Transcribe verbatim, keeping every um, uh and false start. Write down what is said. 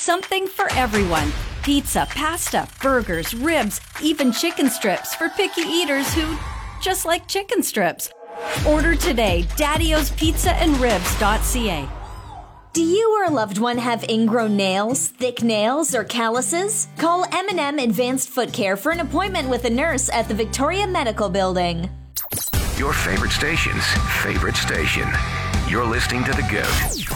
Something for everyone. Pizza, pasta, burgers, ribs, even chicken strips for picky eaters who just like chicken strips. Order today, daddios pizza and ribs dot c a. Do you or a loved one have ingrown nails, thick nails, or calluses? Call M and M Advanced Foot Care for an appointment with a nurse at the Victoria Medical Building. Your favorite station's favorite station. You're listening to The GOAT.